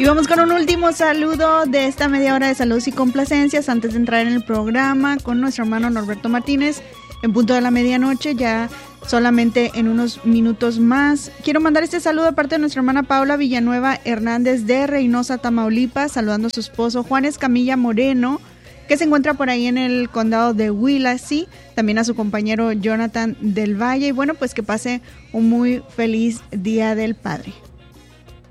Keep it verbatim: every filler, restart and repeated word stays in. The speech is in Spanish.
Y vamos con un último saludo de esta media hora de saludos y complacencias antes de entrar en el programa con nuestro hermano Norberto Martínez en punto de la medianoche, ya solamente en unos minutos más. Quiero mandar este saludo aparte de nuestra hermana Paula Villanueva Hernández de Reynosa, Tamaulipas, saludando a su esposo Juan Escamilla Moreno, que se encuentra por ahí en el condado de Willacy, también a su compañero Jonathan del Valle, y bueno, pues que pase un muy feliz Día del Padre.